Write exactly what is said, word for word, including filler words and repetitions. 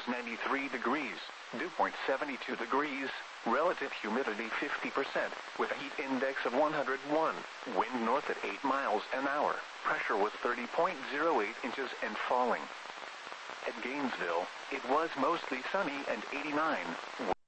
ninety-three degrees. Dew point seventy-two degrees. Relative humidity fifty percent, with a heat index of one hundred one. Wind north at eight miles an hour. Pressure was thirty point zero eight inches and falling. At Gainesville, it was mostly sunny and eighty-nine.